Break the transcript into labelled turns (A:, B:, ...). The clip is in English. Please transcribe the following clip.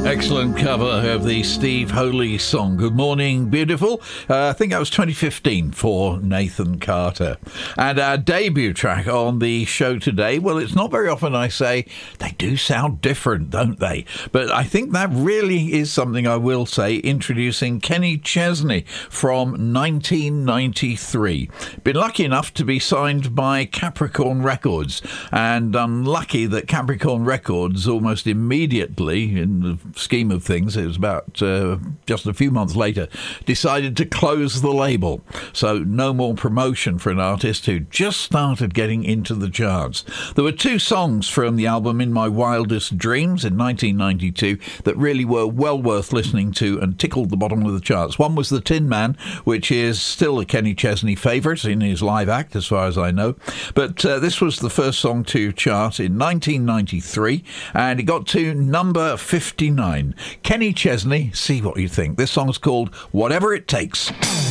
A: Excellent cover of the Steve Holy song, Good Morning Beautiful. I think that was 2015 for Nathan Carter. And our debut track on the show today, well, it's not very often I say they do sound different, don't they? But I think that really is something I will say, introducing Kenny Chesney from 1993. Been lucky enough to be signed by Capricorn Records, and unlucky that Capricorn Records almost immediately, in the scheme of things, it was about just a few months later, decided to close the label. So no more promotion for an artist who just started getting into the charts. There were two songs from the album In My Wildest Dreams in 1992 that really were well worth listening to and tickled the bottom of the charts. One was The Tin Man, which is still a Kenny Chesney favourite in his live act as far as I know. But this was the first song to chart in 1993 and it got to number 59. Kenny Chesney, see what you think. This song's called Whatever It Takes.